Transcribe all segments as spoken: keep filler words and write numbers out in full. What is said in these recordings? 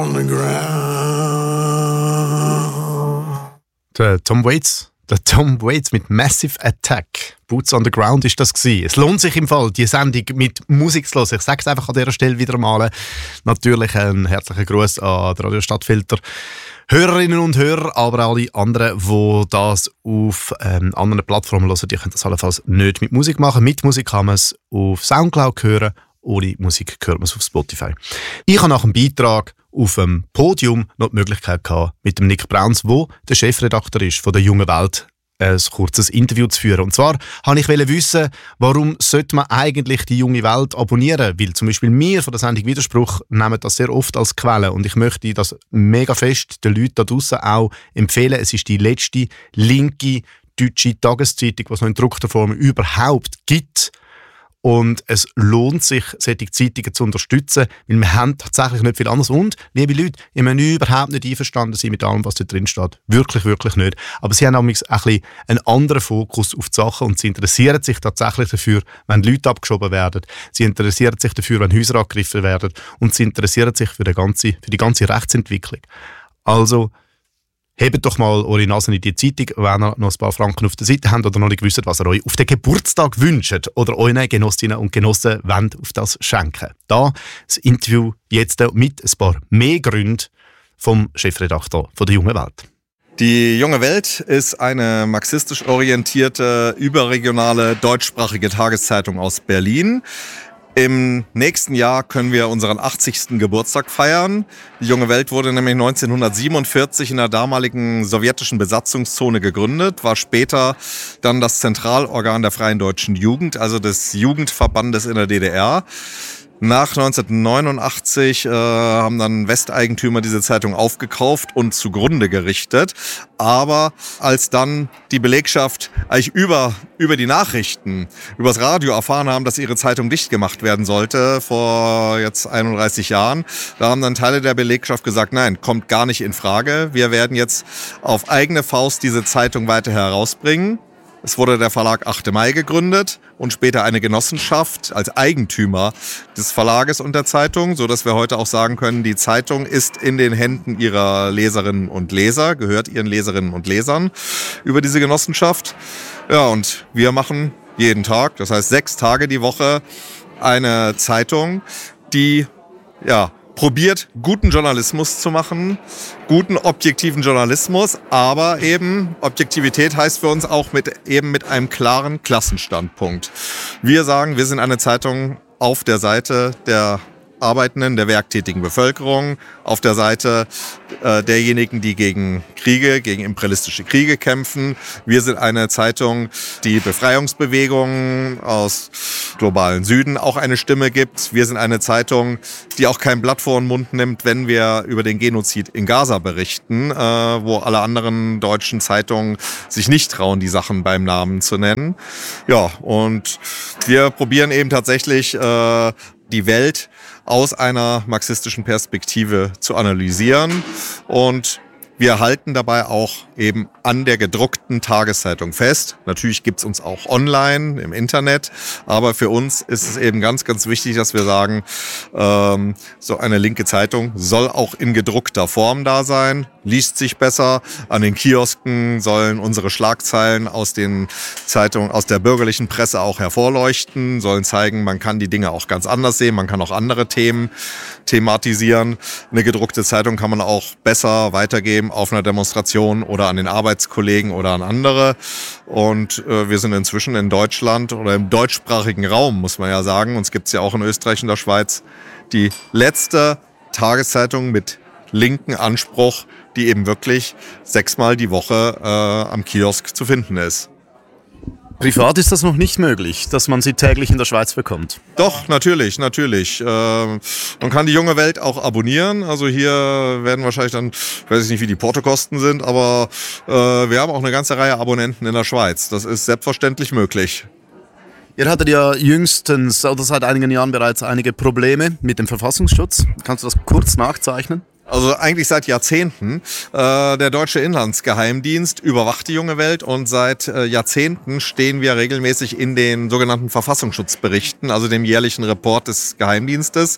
On the ground. Der Tom Waits, der Tom Waits mit Massive Attack. Boots on the Ground ist das gewesen. Es lohnt sich im Fall, die Sendung mit Musik zu hören. Ich sage es einfach an dieser Stelle wieder mal. Natürlich ein herzlichen Gruß an den Radio Stadtfilter Hörerinnen und Hörer, aber alle anderen, die das auf ähm, anderen Plattformen hören, die können das allenfalls nicht mit Musik machen. Mit Musik kann man es auf Soundcloud hören, ohne Musik hört man es auf Spotify. Ich habe nach dem Beitrag auf dem Podium noch die Möglichkeit gehabt, mit dem Nick Brauns, der der Chefredakteur ist von der Jungen Welt, ein kurzes Interview zu führen. Und zwar wollte ich wissen, warum sollte man eigentlich die Junge Welt abonnieren? Weil zum Beispiel wir von der Sendung Widerspruch nehmen das sehr oft als Quelle. Und ich möchte das mega fest den Leuten da draussen auch empfehlen. Es ist die letzte linke deutsche Tageszeitung, die es noch in gedruckter Form überhaupt gibt. Und es lohnt sich, solche Zeitungen zu unterstützen, weil wir haben tatsächlich nicht viel anderes. Und, liebe Leute, ihr müsst überhaupt nicht einverstanden sein mit allem, was da drin steht. Wirklich, wirklich nicht. Aber sie haben nämlich ein bisschen einen anderen Fokus auf die Sachen und sie interessieren sich tatsächlich dafür, wenn Leute abgeschoben werden. Sie interessieren sich dafür, wenn Häuser angegriffen werden. Und sie interessieren sich für die ganze, für die ganze Rechtsentwicklung. Also, hebt doch mal eure Nase in die Zeitung, wenn ihr noch ein paar Franken auf der Seite habt oder noch nicht wisst, was ihr euch auf den Geburtstag wünscht oder euren Genossinnen und Genossen wollt auf das schenken. Da das Interview jetzt mit ein paar mehr Gründen vom Chefredakteur von der Jungen Welt. Die Junge Welt ist eine marxistisch orientierte, überregionale, deutschsprachige Tageszeitung aus Berlin. Im nächsten Jahr können wir unseren achtzigsten Geburtstag feiern. Die Junge Welt wurde nämlich neunzehnhundertsiebenundvierzig in der damaligen sowjetischen Besatzungszone gegründet, war später dann das Zentralorgan der Freien Deutschen Jugend, also des Jugendverbandes in der D D R. Nach neunzehnhundertneunundachtzig äh, haben dann Westeigentümer diese Zeitung aufgekauft und zugrunde gerichtet. Aber als dann die Belegschaft eigentlich über, über die Nachrichten, übers Radio erfahren haben, dass ihre Zeitung dicht gemacht werden sollte, vor jetzt einunddreißig Jahren, da haben dann Teile der Belegschaft gesagt, nein, kommt gar nicht in Frage. Wir werden jetzt auf eigene Faust diese Zeitung weiter herausbringen. Es wurde der Verlag achter Mai gegründet und später eine Genossenschaft als Eigentümer des Verlages und der Zeitung, so dass wir heute auch sagen können, die Zeitung ist in den Händen ihrer Leserinnen und Leser, gehört ihren Leserinnen und Lesern über diese Genossenschaft. Ja, und wir machen jeden Tag, das heißt sechs Tage die Woche, eine Zeitung, die ja probiert, guten Journalismus zu machen, guten objektiven Journalismus, aber eben Objektivität heißt für uns auch mit, eben mit einem klaren Klassenstandpunkt. Wir sagen, wir sind eine Zeitung auf der Seite der Arbeitenden, der werktätigen Bevölkerung, auf der Seite äh, derjenigen, die gegen Kriege, gegen imperialistische Kriege kämpfen. Wir sind eine Zeitung, die Befreiungsbewegungen aus globalen Süden auch eine Stimme gibt. Wir sind eine Zeitung, die auch kein Blatt vor den Mund nimmt, wenn wir über den Genozid in Gaza berichten, äh, wo alle anderen deutschen Zeitungen sich nicht trauen, die Sachen beim Namen zu nennen. Ja, und wir probieren eben tatsächlich äh, die Welt aus einer marxistischen Perspektive zu analysieren und wir halten dabei auch eben an der gedruckten Tageszeitung fest. Natürlich gibt's uns auch online im Internet, aber für uns ist es eben ganz, ganz wichtig, dass wir sagen, ähm, so eine linke Zeitung soll auch in gedruckter Form da sein, liest sich besser. An den Kiosken sollen unsere Schlagzeilen aus den Zeitungen, aus der bürgerlichen Presse auch hervorleuchten, sollen zeigen, man kann die Dinge auch ganz anders sehen, man kann auch andere Themen thematisieren. Eine gedruckte Zeitung kann man auch besser weitergeben auf einer Demonstration oder an den Arbeitskollegen oder an andere. Und äh, wir sind inzwischen in Deutschland oder im deutschsprachigen Raum, muss man ja sagen, uns gibt's ja auch in Österreich und der Schweiz, die letzte Tageszeitung mit linken Anspruch, die eben wirklich sechsmal die Woche äh, am Kiosk zu finden ist. Privat ist das noch nicht möglich, dass man sie täglich in der Schweiz bekommt? Doch, natürlich, natürlich. Äh, man kann die Junge Welt auch abonnieren. Also hier werden wahrscheinlich dann, ich weiß nicht, wie die Portokosten sind, aber äh, wir haben auch eine ganze Reihe Abonnenten in der Schweiz. Das ist selbstverständlich möglich. Ihr hattet ja jüngstens oder seit einigen Jahren bereits einige Probleme mit dem Verfassungsschutz. Kannst du das kurz nachzeichnen? Also eigentlich seit Jahrzehnten. Äh, der deutsche Inlandsgeheimdienst überwacht die junge Welt und seit äh, Jahrzehnten stehen wir regelmäßig in den sogenannten Verfassungsschutzberichten, also dem jährlichen Report des Geheimdienstes.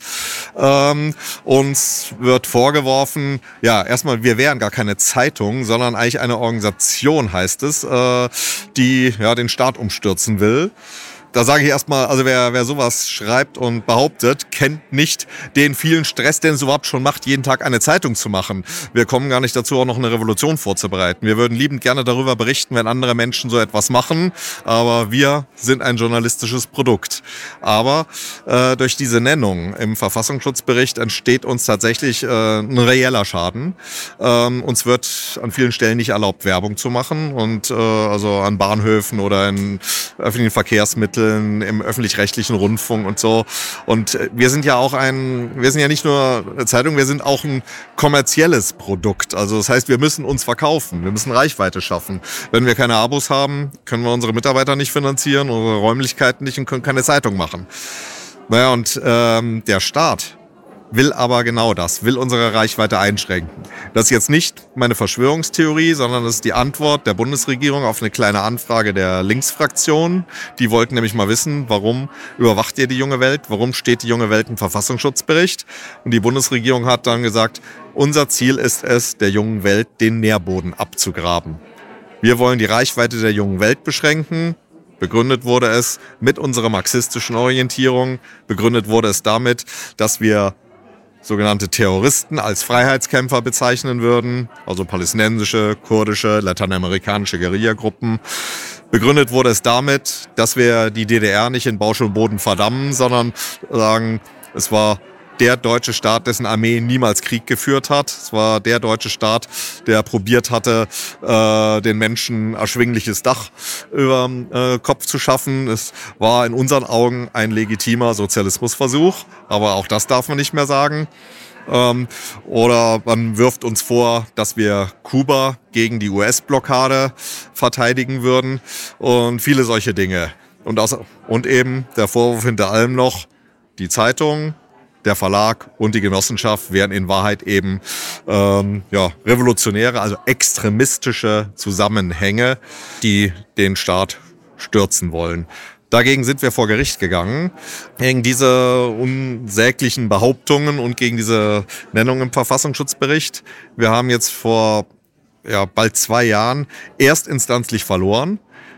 Ähm, uns wird vorgeworfen, ja, erstmal, wir wären gar keine Zeitung, sondern eigentlich eine Organisation, heißt es, äh, die ja den Staat umstürzen will. Da sage ich erstmal, also wer, wer sowas schreibt und behauptet, kennt nicht den vielen Stress, den es überhaupt schon macht, jeden Tag eine Zeitung zu machen. Wir kommen gar nicht dazu, auch noch eine Revolution vorzubereiten. Wir würden liebend gerne darüber berichten, wenn andere Menschen so etwas machen, aber wir sind ein journalistisches Produkt. Aber äh, durch diese Nennung im Verfassungsschutzbericht entsteht uns tatsächlich äh, ein reeller Schaden. Ähm, uns wird an vielen Stellen nicht erlaubt, Werbung zu machen und äh, also an Bahnhöfen oder in öffentlichen Verkehrsmitteln, im öffentlich-rechtlichen Rundfunk und so. Und wir sind ja auch ein, wir sind ja nicht nur eine Zeitung, wir sind auch ein kommerzielles Produkt. Also das heißt, wir müssen uns verkaufen, wir müssen Reichweite schaffen. Wenn wir keine Abos haben, können wir unsere Mitarbeiter nicht finanzieren, unsere Räumlichkeiten nicht und können keine Zeitung machen. Naja, und ähm, der Staat will aber genau das, will unsere Reichweite einschränken. Das ist jetzt nicht meine Verschwörungstheorie, sondern das ist die Antwort der Bundesregierung auf eine kleine Anfrage der Linksfraktion. Die wollten nämlich mal wissen, warum überwacht ihr die junge Welt? Warum steht die junge Welt im Verfassungsschutzbericht? Und die Bundesregierung hat dann gesagt, unser Ziel ist es, der jungen Welt den Nährboden abzugraben. Wir wollen die Reichweite der jungen Welt beschränken. Begründet wurde es mit unserer marxistischen Orientierung. Begründet wurde es damit, dass wir sogenannte Terroristen als Freiheitskämpfer bezeichnen würden, also palästinensische, kurdische, lateinamerikanische Guerillagruppen. Begründet wurde es damit, dass wir die D D R nicht in Bausch und Boden verdammen, sondern sagen, es war der deutsche Staat, dessen Armee niemals Krieg geführt hat. Es war der deutsche Staat, der probiert hatte, äh, den Menschen erschwingliches Dach über äh, Kopf zu schaffen. Es war in unseren Augen ein legitimer Sozialismusversuch, aber auch das darf man nicht mehr sagen. Ähm, oder man wirft uns vor, dass wir Kuba gegen die U S-Blockade verteidigen würden und viele solche Dinge. Und, aus, und eben der Vorwurf hinter allem noch, die Zeitung, der Verlag und die Genossenschaft wären in Wahrheit eben ähm, ja, revolutionäre, also extremistische Zusammenhänge, die den Staat stürzen wollen. Dagegen sind wir vor Gericht gegangen, gegen diese unsäglichen Behauptungen und gegen diese Nennung im Verfassungsschutzbericht. Wir haben jetzt vor ja, bald zwei Jahren erstinstanzlich verloren.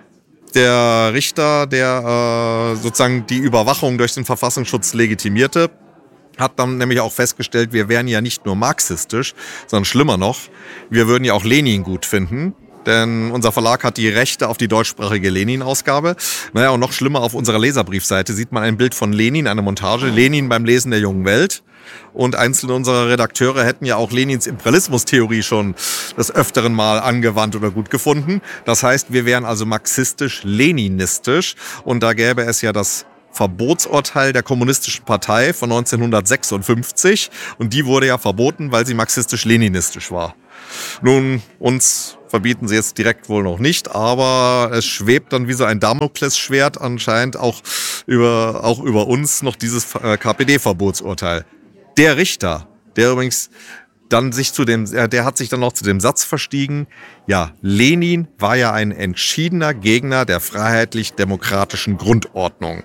Der Richter, der äh, sozusagen die Überwachung durch den Verfassungsschutz legitimierte, hat dann nämlich auch festgestellt, wir wären ja nicht nur marxistisch, sondern schlimmer noch, wir würden ja auch Lenin gut finden. Denn unser Verlag hat die Rechte auf die deutschsprachige Lenin-Ausgabe. Naja, und noch schlimmer, auf unserer Leserbriefseite sieht man ein Bild von Lenin, eine Montage, Lenin beim Lesen der jungen Welt. Und einzelne unserer Redakteure hätten ja auch Lenins Imperialismustheorie schon des Öfteren mal angewandt oder gut gefunden. Das heißt, wir wären also marxistisch-leninistisch. Und da gäbe es ja das Verbotsurteil der Kommunistischen Partei von neunzehnhundertsechsundfünfzig. Und die wurde ja verboten, weil sie marxistisch-leninistisch war. Nun, uns verbieten sie jetzt direkt wohl noch nicht, aber es schwebt dann wie so ein Damoklesschwert anscheinend auch über, auch über uns noch dieses K P D-Verbotsurteil. Der Richter, der übrigens dann sich zu dem, der hat sich dann noch zu dem Satz verstiegen, ja, Lenin war ja ein entschiedener Gegner der freiheitlich-demokratischen Grundordnung.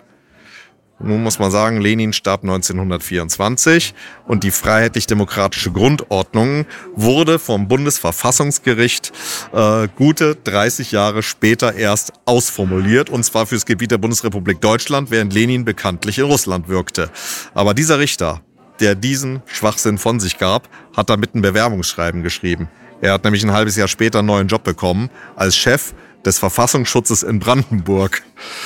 Nun muss man sagen, Lenin starb neunzehnhundertvierundzwanzig und die freiheitlich-demokratische Grundordnung wurde vom Bundesverfassungsgericht äh, gute dreißig Jahre später erst ausformuliert, und zwar fürs Gebiet der Bundesrepublik Deutschland, während Lenin bekanntlich in Russland wirkte. Aber dieser Richter, der diesen Schwachsinn von sich gab, hat damit ein Bewerbungsschreiben geschrieben. Er hat nämlich ein halbes Jahr später einen neuen Job bekommen als Chef des Verfassungsschutzes in Brandenburg.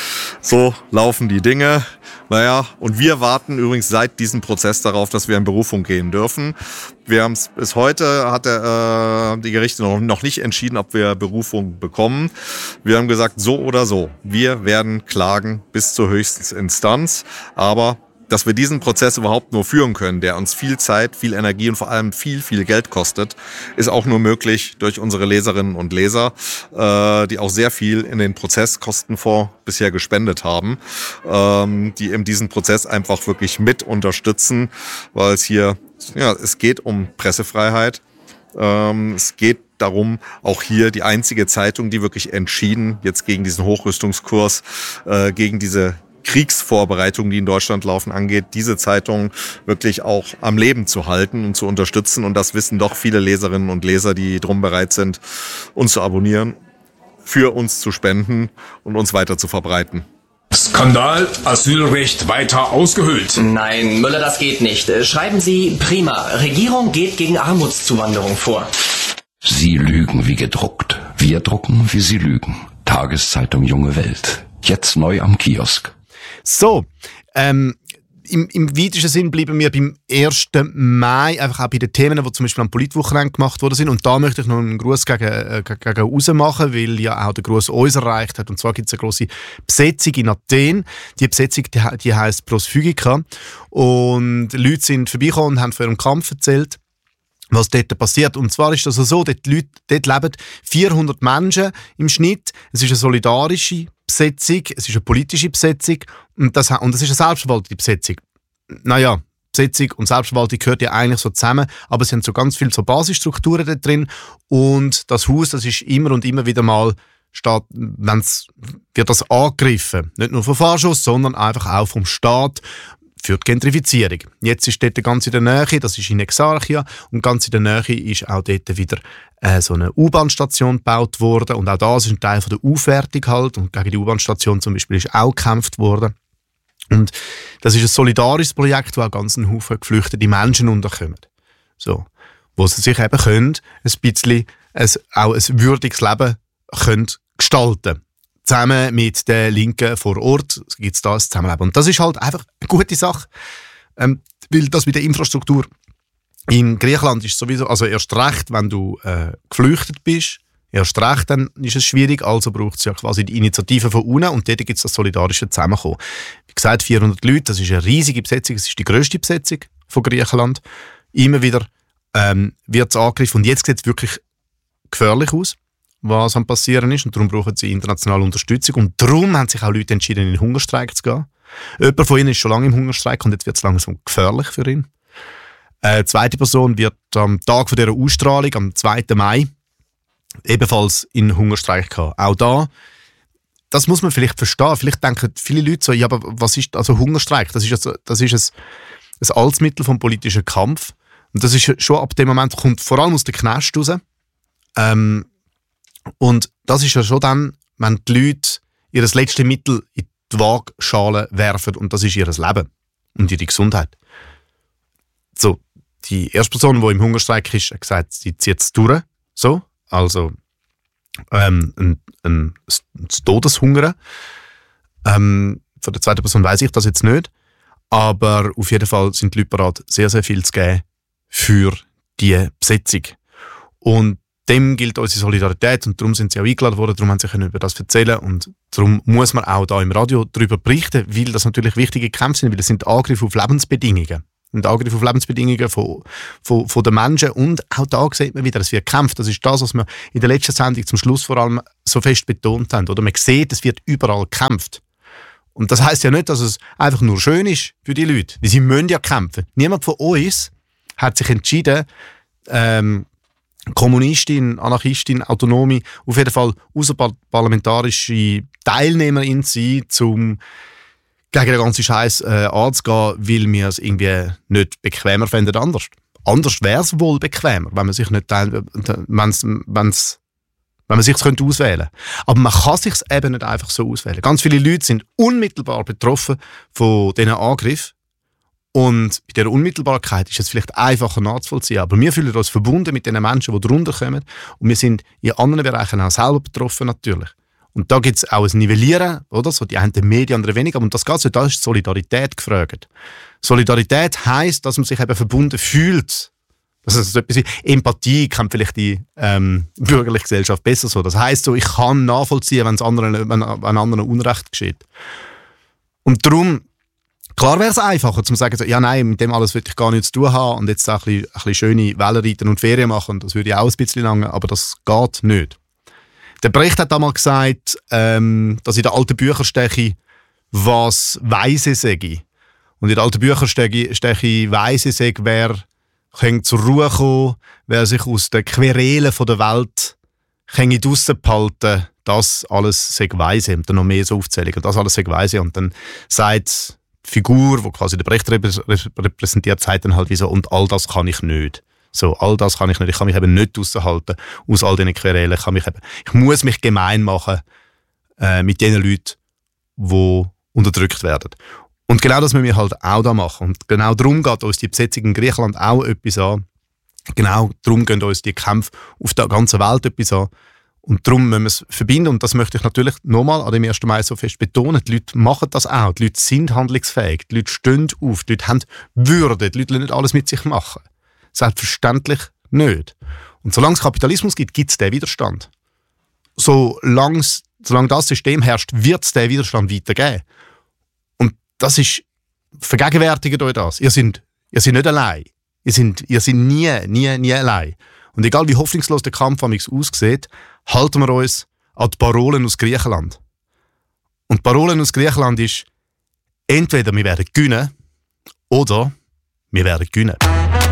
So laufen die Dinge. Naja, und wir warten übrigens seit diesem Prozess darauf, dass wir in Berufung gehen dürfen. Wir haben es bis heute, hat der, äh, die Gerichte noch, noch nicht entschieden, ob wir Berufung bekommen. Wir haben gesagt, so oder so, wir werden klagen bis zur höchsten Instanz, aber dass wir diesen Prozess überhaupt nur führen können, der uns viel Zeit, viel Energie und vor allem viel, viel Geld kostet, ist auch nur möglich durch unsere Leserinnen und Leser, äh, die auch sehr viel in den Prozesskostenfonds bisher gespendet haben, ähm, die eben diesen Prozess einfach wirklich mit unterstützen, weil es hier ja, es geht um Pressefreiheit. Ähm, es geht darum, auch hier die einzige Zeitung, die wirklich entschieden jetzt gegen diesen Hochrüstungskurs, äh, gegen diese Kriegsvorbereitungen, die in Deutschland laufen, angeht, diese Zeitung wirklich auch am Leben zu halten und zu unterstützen. Und das wissen doch viele Leserinnen und Leser, die drum bereit sind, uns zu abonnieren, für uns zu spenden und uns weiter zu verbreiten. Skandal, Asylrecht weiter ausgehöhlt. Nein, Müller, das geht nicht. Schreiben Sie prima. Regierung geht gegen Armutszuwanderung vor. Sie lügen wie gedruckt. Wir drucken, wie Sie lügen. Tageszeitung Junge Welt. Jetzt neu am Kiosk. So, ähm, im, im weitesten Sinn bleiben wir beim ersten Mai, einfach auch bei den Themen, die zum Beispiel am Politwochenende gemacht worden sind. Und da möchte ich noch einen Gruß gegen, äh, gegen raus machen, weil ja auch der Gruß uns erreicht hat. Und zwar gibt es eine grosse Besetzung in Athen. Die Besetzung, die, die heisst Prosphygika. Und Leute sind vorbeigekommen und haben von ihrem Kampf erzählt, was dort passiert. Und zwar ist das so, dort, Leute, dort leben vierhundert Menschen im Schnitt. Es ist eine solidarische Besetzung, es ist eine politische Besetzung und, das, und es ist eine selbstverwaltete Besetzung. Naja, Besetzung und Selbstverwaltung gehört ja eigentlich so zusammen, aber es sind so ganz viele so Basisstrukturen da drin und das Haus, das ist immer und immer wieder mal, steht, wenn's, wird das angegriffen. Nicht nur vom Fahrschuss, sondern einfach auch vom Staat für die Gentrifizierung. Jetzt ist dort ganz in der Nähe, das ist in Exarchia, und ganz in der Nähe ist auch dort wieder äh, so eine U-Bahn-Station gebaut worden und auch das ist ein Teil von der Aufwertung halt und gegen die U-Bahn-Station zum Beispiel ist auch gekämpft worden. Und das ist ein solidarisches Projekt, wo auch ganz einen Haufen geflüchtete Menschen unterkommen. So, wo sie sich eben können, ein bisschen ein, auch ein würdiges Leben können gestalten. Zusammen mit den Linken vor Ort gibt es da ein Zusammenleben. Und das ist halt einfach eine gute Sache, ähm, weil das mit der Infrastruktur in Griechenland ist sowieso, also erst recht, wenn du äh, geflüchtet bist, erst recht, dann ist es schwierig, also braucht es ja quasi die Initiative von unten und dort gibt es das solidarische Zusammenkommen. Wie gesagt, vierhundert Leute, das ist eine riesige Besetzung, es ist die grösste Besetzung von Griechenland. Immer wieder ähm, wird es angegriffen und jetzt sieht es wirklich gefährlich aus, was am passieren ist und darum brauchen sie internationale Unterstützung und darum haben sich auch Leute entschieden, in den Hungerstreik zu gehen. Jemand von ihnen ist schon lange im Hungerstreik und jetzt wird es langsam gefährlich für ihn. Eine äh, zweite Person wird am Tag von dieser Ausstrahlung, am zweiten Mai, ebenfalls in den Hungerstreik gehen. Auch da, das muss man vielleicht verstehen. Vielleicht denken viele Leute so, ja, aber was ist also Hungerstreik? Das ist, also, das ist ein, ein Allsmittel vom politischen Kampf. Und das ist schon ab dem Moment, kommt vor allem aus den Knast raus. Ähm, Und das ist ja schon dann, wenn die Leute ihr letztes Mittel in die Waagschale werfen und das ist ihr Leben und ihre Gesundheit. So, die erste Person, die im Hungerstreik ist, hat gesagt, sie zieht es durch. So, also ähm, ein, ein, ein Todeshungern. Ähm, von der zweiten Person weiss ich das jetzt nicht, aber auf jeden Fall sind die Leute bereit, sehr, sehr viel zu geben für die Besetzung. Und dem gilt unsere Solidarität und darum sind sie auch eingeladen worden, darum haben sie über das erzählen und darum muss man auch da im Radio darüber berichten, weil das natürlich wichtige Kämpfe sind, weil das sind Angriffe auf Lebensbedingungen und Angriffe auf Lebensbedingungen von, von, von den Menschen und auch da sieht man wieder, es wird gekämpft. Das ist das, was wir in der letzten Sendung zum Schluss vor allem so fest betont haben. Oder man sieht, es wird überall gekämpft. Und das heisst ja nicht, dass es einfach nur schön ist für die Leute, weil sie müssen ja kämpfen. Niemand von uns hat sich entschieden, ähm, Kommunistin, Anarchistin, Autonome, auf jeden Fall außerparlamentarische Teilnehmerin sein, um gegen den ganzen Scheiß äh, anzugehen, weil wir es irgendwie nicht bequemer fänden anders. Anders wäre es wohl bequemer, wenn man sich nicht wenn's, wenn's, wenn man sich es auswählen könnte. Aber man kann sich es eben nicht einfach so auswählen. Ganz viele Leute sind unmittelbar betroffen von diesen Angriffen. Und bei dieser Unmittelbarkeit ist es vielleicht einfacher nachzuvollziehen. Aber wir fühlen uns verbunden mit den Menschen, die darunter kommen. Und wir sind in anderen Bereichen auch selber betroffen natürlich. Und da gibt es auch ein Nivellieren, oder? So die einen mehr, die anderen weniger. Und das Ganze, da ist Solidarität gefragt. Solidarität heisst, dass man sich eben verbunden fühlt. Das ist so etwas wie Empathie, kennt vielleicht die ähm, bürgerliche Gesellschaft besser so. Das heisst so, ich kann nachvollziehen, wenn es anderen, wenn, wenn anderen Unrecht geschieht. Und darum, klar wäre es einfacher, zu sagen, ja nein, mit dem alles will ich gar nichts zu tun haben und jetzt auch ein bisschen, ein bisschen schöne Wellen reiten und Ferien machen. Das würde ja auch ein bisschen lange, aber das geht nicht. Der Brecht hat damals gesagt, ähm, dass in der alten Bücher steche, was Weise sei. Und in der alten Bücher steche, Weise sei, wer können zur Ruhe kommen, wer sich aus den Querelen der Welt draussen behalten, das alles sei weise. Und dann noch mehr so Aufzählungen, das alles sei weise. Und dann sagt die Figur, die quasi den Brecht repräsentiert, sagt dann halt wie so, und all das kann ich nicht. So, all das kann ich nicht. Ich kann mich eben nicht raushalten aus all diesen Querelen. Ich, kann mich eben, ich muss mich gemein machen äh, mit den Leuten, die unterdrückt werden. Und genau das müssen wir halt auch da machen. Und genau darum geht uns die Besetzung in Griechenland auch etwas an. Genau darum gehen uns die Kämpfe auf der ganzen Welt etwas an. Und darum müssen wir es verbinden. Und das möchte ich natürlich nochmal an dem ersten Mai so fest betonen. Die Leute machen das auch. Die Leute sind handlungsfähig. Die Leute stehen auf. Die Leute haben Würde. Die Leute lassen nicht alles mit sich machen. Selbstverständlich nicht. Und solange es Kapitalismus gibt, gibt es den Widerstand. Solange, solange das System herrscht, wird es den Widerstand weitergeben. Das ist, vergegenwärtigt euch das. Ihr seid, ihr seid nicht allein. Ihr seid, ihr seid nie, nie, nie allein. Und egal wie hoffnungslos der Kampf aussieht, halten wir uns an die Parolen aus Griechenland. Und die Parolen aus Griechenland ist, entweder wir werden gewinnen oder wir werden gewinnen.